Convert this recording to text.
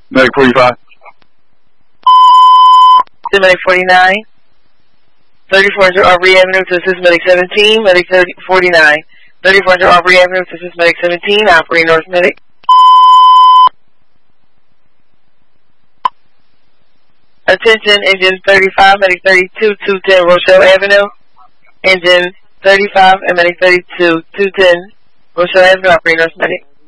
Medic 45. Medic 49. 3400 Aubrey Avenue to assist Medic 17. Medic 49. 3400 Aubrey Avenue to assist Medic 17. Operating North Medic. Attention, engine 35, Medic 32, 210 Rochelle Avenue. Engine 35 and Medic 32, 210 Rochelle Avenue, Operating North Medic.